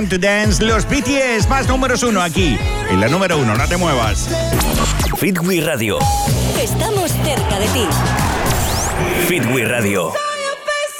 To Dance, los BTS, más números 1 aquí. En la número 1, no te muevas. Fit We Radio. Estamos cerca de ti. Fit We Radio.